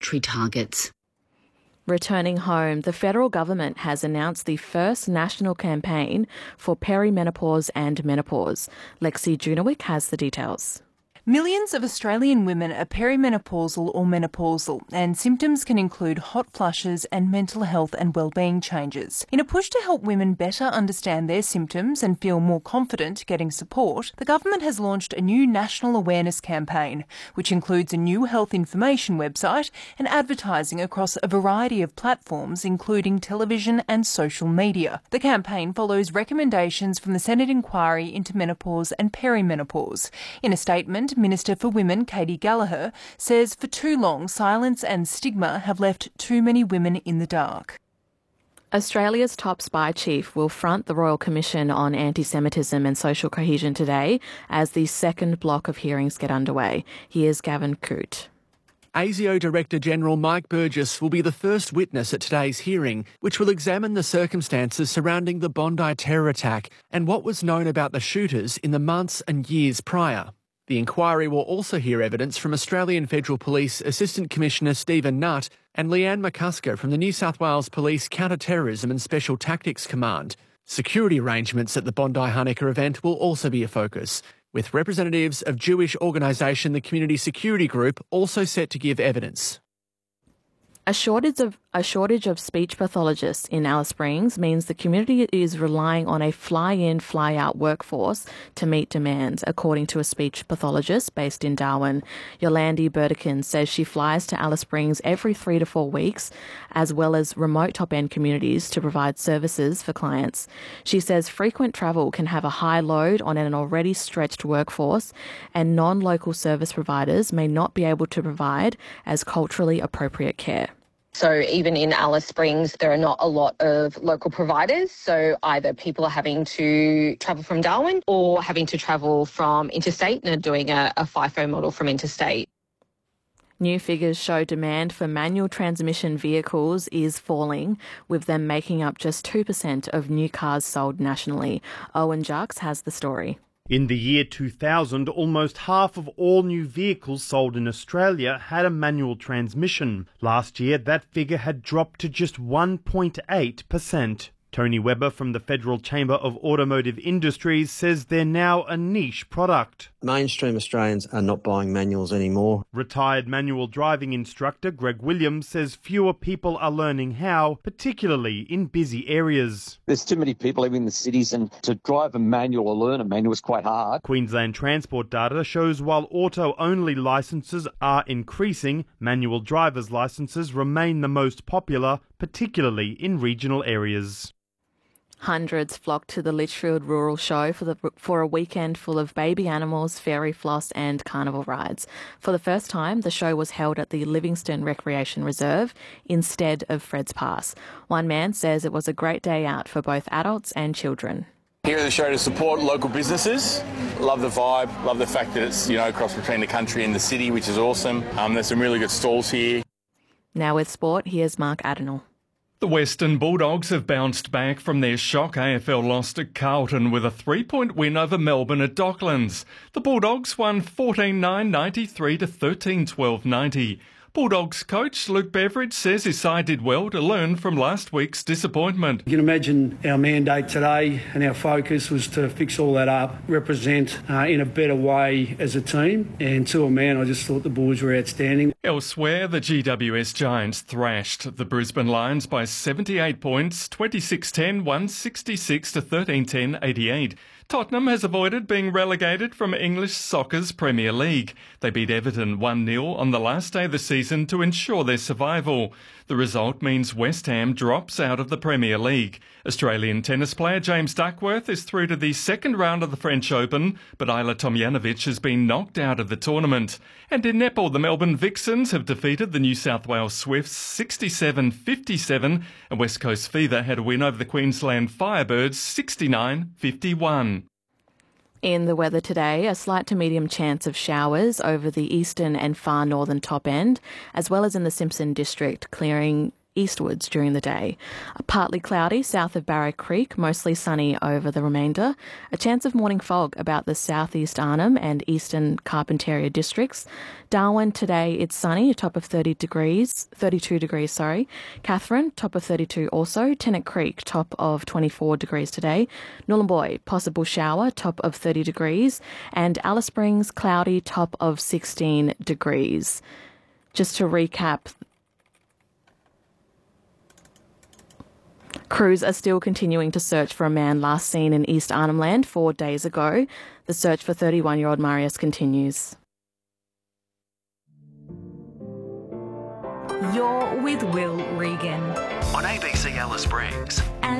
mandatory targets. Returning home, the federal government has announced the first national campaign for perimenopause and menopause. Lexi Junowick has the details. Millions of Australian women are perimenopausal or menopausal, and symptoms can include hot flushes and mental health and wellbeing changes. In a push to help women better understand their symptoms and feel more confident getting support, the government has launched a new national awareness campaign, which includes a new health information website and advertising across a variety of platforms, including television and social media. The campaign follows recommendations from the Senate inquiry into menopause and perimenopause. In a statement, Minister for Women Katie Gallagher says for too long silence and stigma have left too many women in the dark. Australia's top spy chief will front the Royal Commission on Anti-Semitism and Social Cohesion today as the second block of hearings get underway. Here's Gavin Coote. ASIO Director General Mike Burgess will be the first witness at today's hearing, which will examine the circumstances surrounding the Bondi terror attack and what was known about the shooters in the months and years prior. The inquiry will also hear evidence from Australian Federal Police Assistant Commissioner Stephen Nutt and Leanne McCusker from the New South Wales Police Counter-Terrorism and Special Tactics Command. Security arrangements at the Bondi Hanukkah event will also be a focus, with representatives of Jewish organisation the Community Security Group also set to give evidence. A shortage of speech pathologists in Alice Springs means the community is relying on a fly-in, fly-out workforce to meet demands, according to a speech pathologist based in Darwin. Yolandi Burdekin says she flies to Alice Springs every 3 to 4 weeks, as well as remote top-end communities to provide services for clients. She says frequent travel can have a high load on an already stretched workforce, and non-local service providers may not be able to provide as culturally appropriate care. So even in Alice Springs, there are not a lot of local providers. So either people are having to travel from Darwin or having to travel from interstate and are doing a FIFO model from interstate. New figures show demand for manual transmission vehicles is falling, with them making up just 2% of new cars sold nationally. Owen Jacques has the story. In the year 2000, almost half of all new vehicles sold in Australia had a manual transmission. Last year, that figure had dropped to just 1.8%. Tony Webber from the Federal Chamber of Automotive Industries says they're now a niche product. Mainstream Australians are not buying manuals anymore. Retired manual driving instructor Greg Williams says fewer people are learning how, particularly in busy areas. There's too many people living in the cities, and to drive a manual or learn a manual is quite hard. Queensland transport data shows while auto-only licences are increasing, manual driver's licences remain the most popular, particularly in regional areas. Hundreds flocked to the Litchfield Rural Show for a weekend full of baby animals, fairy floss and carnival rides. For the first time, the show was held at the Livingston Recreation Reserve instead of Fred's Pass. One man says it was a great day out for both adults and children. Here at the show to support local businesses. Love the vibe, love the fact that it's, cross between the country and the city, which is awesome. There's some really good stalls here. Now with sport, here's Mark Adenall. The Western Bulldogs have bounced back from their shock AFL loss to Carlton with a 3-point win over Melbourne at Docklands. The Bulldogs won 14-9-93 to 13-12-90. Bulldogs coach Luke Beveridge says his side did well to learn from last week's disappointment. You can imagine our mandate today and our focus was to fix all that up, represent in a better way as a team, and to a man I just thought the boys were outstanding. Elsewhere, the GWS Giants thrashed the Brisbane Lions by 78 points, 26-10, 166 to 13-10, 88. Tottenham has avoided being relegated from English soccer's Premier League. They beat Everton 1-0 on the last day of the season to ensure their survival. The result means West Ham drops out of the Premier League. Australian tennis player James Duckworth is through to the second round of the French Open, but Ajla Tomljanovic has been knocked out of the tournament. And in netball, the Melbourne Vixens have defeated the New South Wales Swifts 67-57, and West Coast Fever had a win over the Queensland Firebirds 69-51. In the weather today, a slight to medium chance of showers over the eastern and far northern top end, as well as in the Simpson district, clearing eastwards during the day. Partly cloudy south of Barrow Creek, mostly sunny over the remainder. A chance of morning fog about the southeast Arnhem and eastern Carpentaria districts. Darwin today, it's sunny, a top of 32 degrees. Katherine, top of 32 also. Tennant Creek, top of 24 degrees today. Nhulunbuy, possible shower, top of 30 degrees. And Alice Springs, cloudy, top of 16 degrees. Just to recap, crews are still continuing to search for a man last seen in East Arnhem Land 4 days ago. The search for 31-year-old Marius continues. You're with Will Regan on ABC Alice Springs.